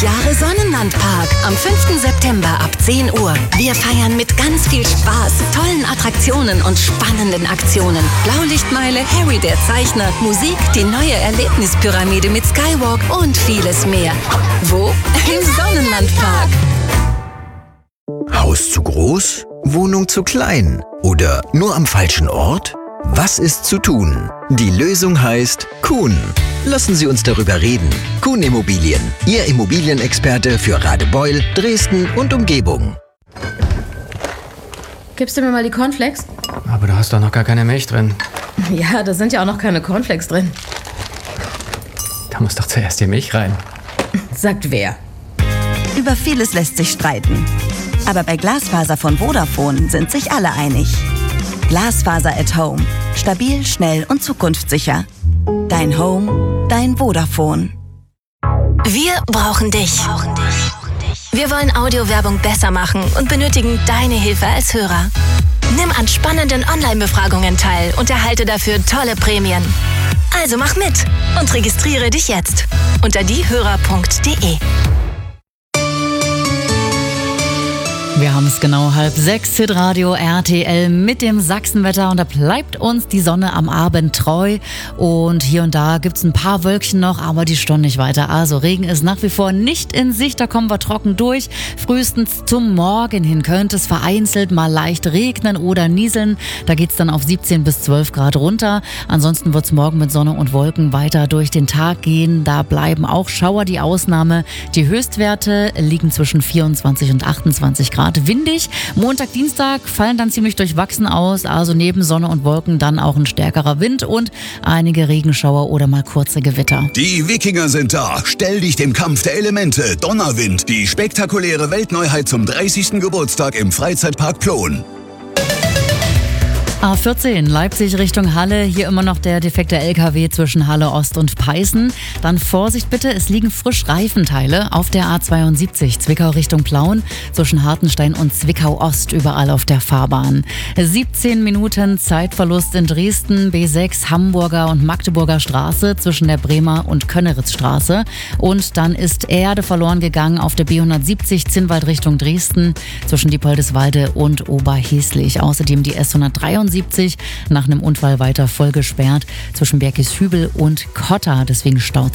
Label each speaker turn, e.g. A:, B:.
A: Jahre Sonnenlandpark. Am 5. September ab 10 Uhr. Wir feiern mit ganz viel Spaß, tollen Attraktionen und spannenden Aktionen. Blaulichtmeile, Harry der Zeichner, Musik, die neue Erlebnispyramide mit Skywalk und vieles mehr. Wo? Im Sonnenlandpark.
B: Haus zu groß? Wohnung zu klein? Oder nur am falschen Ort? Was ist zu tun? Die Lösung heißt Kuhn. Lassen Sie uns darüber reden. Kuhn Immobilien, Ihr Immobilienexperte für Radebeul, Dresden und Umgebung.
C: Gibst du mir mal die Cornflakes?
D: Aber du hast doch noch gar keine Milch drin.
C: Ja, da sind ja auch noch keine Cornflakes drin.
D: Da muss doch zuerst die Milch rein.
C: Sagt wer?
E: Über vieles lässt sich streiten. Aber bei Glasfaser von Vodafone sind sich alle einig. Glasfaser at Home. Stabil, schnell und zukunftssicher. Dein Home, dein Vodafone.
A: Wir brauchen dich. Wir wollen Audiowerbung besser machen und benötigen deine Hilfe als Hörer. Nimm an spannenden Online-Befragungen teil und erhalte dafür tolle Prämien. Also mach mit und registriere dich jetzt unter diehörer.de.
F: Wir haben es genau 5:30, Hitradio RTL mit dem Sachsenwetter und da bleibt uns die Sonne am Abend treu und hier und da gibt es ein paar Wölkchen noch, aber die stonnen nicht weiter. Also Regen ist nach wie vor nicht in Sicht, da kommen wir trocken durch. Frühestens zum Morgen hin könnte es vereinzelt mal leicht regnen oder nieseln. Da geht es dann auf 17 bis 12 Grad runter. Ansonsten wird es morgen mit Sonne und Wolken weiter durch den Tag gehen. Da bleiben auch Schauer die Ausnahme. Die Höchstwerte liegen zwischen 24 und 28 Grad. Windig. Montag, Dienstag fallen dann ziemlich durchwachsen aus, also neben Sonne und Wolken dann auch ein stärkerer Wind und einige Regenschauer oder mal kurze Gewitter.
G: Die Wikinger sind da. Stell dich dem Kampf der Elemente. Donnerwind, die spektakuläre Weltneuheit zum 30. Geburtstag im Freizeitpark Plon.
F: A14, Leipzig Richtung Halle, hier immer noch der defekte LKW zwischen Halle Ost und Peißen. Dann Vorsicht bitte, es liegen frisch Reifenteile auf der A72, Zwickau Richtung Plauen, zwischen Hartenstein und Zwickau Ost, überall auf der Fahrbahn. 17 Minuten Zeitverlust in Dresden, B6 Hamburger und Magdeburger Straße zwischen der Bremer und Könneritzstraße. Und dann ist Erde verloren gegangen auf der B170 Zinnwald Richtung Dresden zwischen Diepoldeswalde und Oberheslich. Außerdem die S173 nach einem Unfall weiter voll gesperrt zwischen Berkishübel und Kotter, deswegen Stau.